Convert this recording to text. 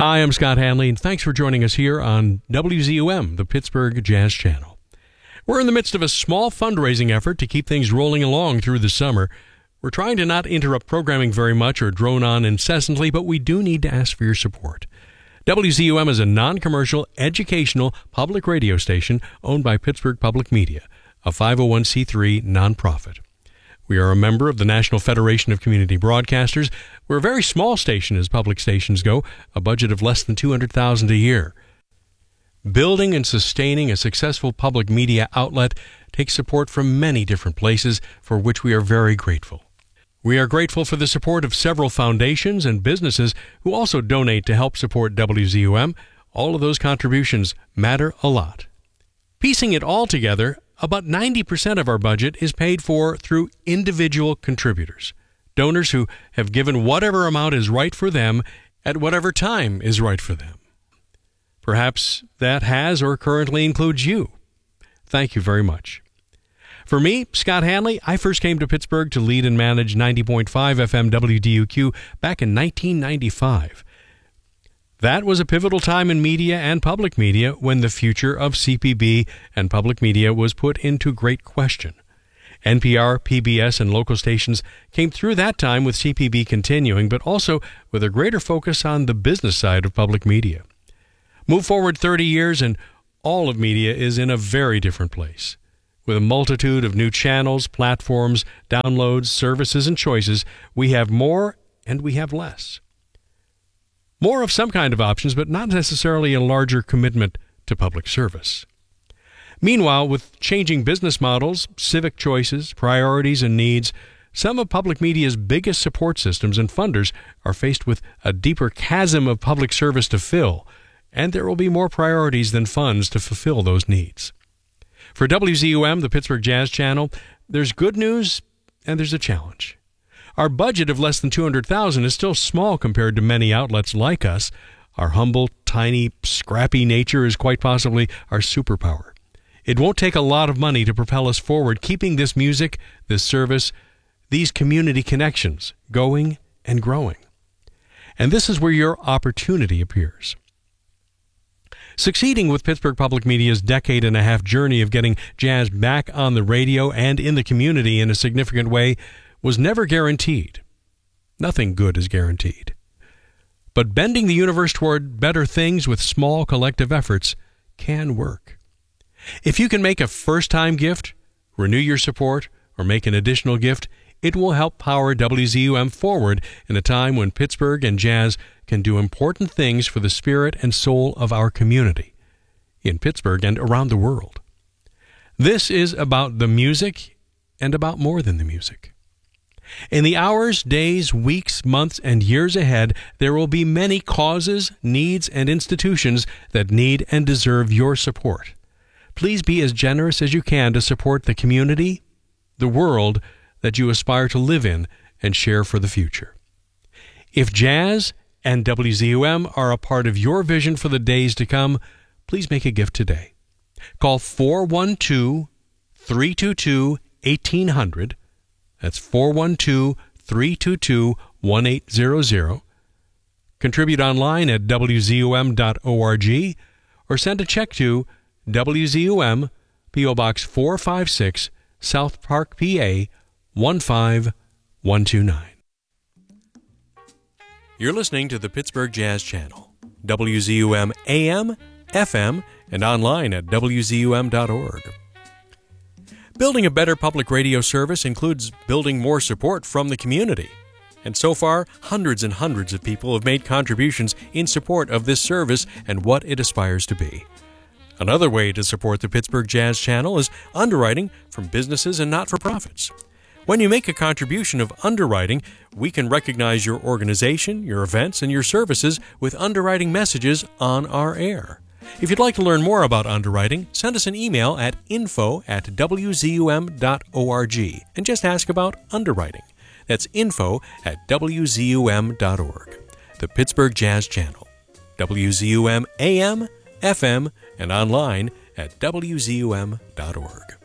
Hi, I'm Scott Hanley, and thanks for joining us here on WZUM, the Pittsburgh Jazz Channel. We're in the midst of a small fundraising effort to keep things rolling along through the summer. We're trying to not interrupt programming very much or drone on incessantly, but we do need to ask for your support. WZUM is a non-commercial, educational public radio station owned by Pittsburgh Public Media, a 501c3 nonprofit. We are a member of the National Federation of Community Broadcasters. We're a very small station as public stations go, a budget of less than $200,000 a year. Building and sustaining a successful public media outlet takes support from many different places, for which we are very grateful. We are grateful for the support of several foundations and businesses who also donate to help support WZUM. All of those contributions matter a lot. Piecing it all together, about 90% of our budget is paid for through individual contributors, donors who have given whatever amount is right for them at whatever time is right for them. Perhaps that has or currently includes you. Thank you very much. For me, Scott Hanley, I first came to Pittsburgh to lead and manage 90.5 FM WDUQ back in 1995. That was a pivotal time in media and public media when the future of CPB and public media was put into great question. NPR, PBS, and local stations came through that time with CPB continuing, but also with a greater focus on the business side of public media. Move forward 30 years and all of media is in a very different place. With a multitude of new channels, platforms, downloads, services, and choices, we have more and we have less. More of some kind of options, but not necessarily a larger commitment to public service. Meanwhile, with changing business models, civic choices, priorities, and needs, some of public media's biggest support systems and funders are faced with a deeper chasm of public service to fill, and there will be more priorities than funds to fulfill those needs. For WZUM, the Pittsburgh Jazz Channel, there's good news and there's a challenge. Our budget of less than $200,000 is still small compared to many outlets like us. Our humble, tiny, scrappy nature is quite possibly our superpower. It won't take a lot of money to propel us forward, keeping this music, this service, these community connections going and growing. And this is where your opportunity appears. Succeeding with Pittsburgh Public Media's decade-and-a-half journey of getting jazz back on the radio and in the community in a significant way was never guaranteed. Nothing good is guaranteed. But bending the universe toward better things with small collective efforts can work. If you can make a first-time gift, renew your support, or make an additional gift, it will help power WZUM forward in a time when Pittsburgh and jazz can do important things for the spirit and soul of our community, in Pittsburgh and around the world. This is about the music and about more than the music. In the hours, days, weeks, months, and years ahead, there will be many causes, needs, and institutions that need and deserve your support. Please be as generous as you can to support the community, the world that you aspire to live in and share for the future. If jazz and WZUM are a part of your vision for the days to come, please make a gift today. Call 412-322-1800. That's 412-322-1800. Contribute online at wzum.org or send a check to WZUM, P.O. Box 456, South Park, PA 15129. You're listening to the Pittsburgh Jazz Channel, WZUM AM, FM, and online at wzum.org. Building a better public radio service includes building more support from the community. And so far, hundreds and hundreds of people have made contributions in support of this service and what it aspires to be. Another way to support the Pittsburgh Jazz Channel is underwriting from businesses and not-for-profits. When you make a contribution of underwriting, we can recognize your organization, your events, and your services with underwriting messages on our air. If you'd like to learn more about underwriting, send us an email at info@wzum.org and just ask about underwriting. That's info@wzum.org. The Pittsburgh Jazz Channel, WZUM AM, FM, and online at wzum.org.